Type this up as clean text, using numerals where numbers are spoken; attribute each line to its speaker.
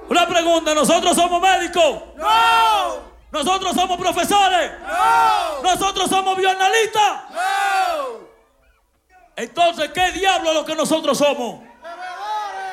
Speaker 1: Una pregunta, ¿nosotros somos médicos?
Speaker 2: ¡No!
Speaker 1: ¿Nosotros somos profesores?
Speaker 2: ¡No!
Speaker 1: ¿Nosotros somos bioanalistas?
Speaker 2: ¡No!
Speaker 1: Entonces, ¿qué diablo es lo que nosotros somos?